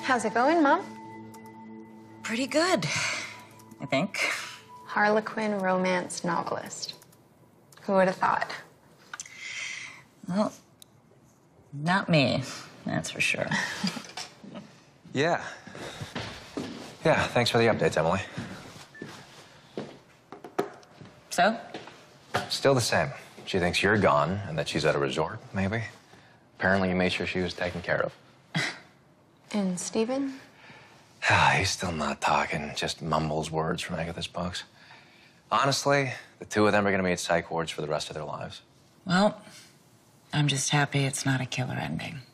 How's it going, Mom? Pretty good, I think. Harlequin romance novelist. Who would have thought? Well, not me, that's for sure. Yeah. Yeah, thanks for the updates, Emily. So? Still the same. She thinks you're gone and that she's at a resort, maybe. Apparently you made sure she was taken care of. And Steven? He's still not talking, just mumbles words from Agatha's books. Honestly, the two of them are gonna be at psych wards for the rest of their lives. Well, I'm just happy it's not a killer ending.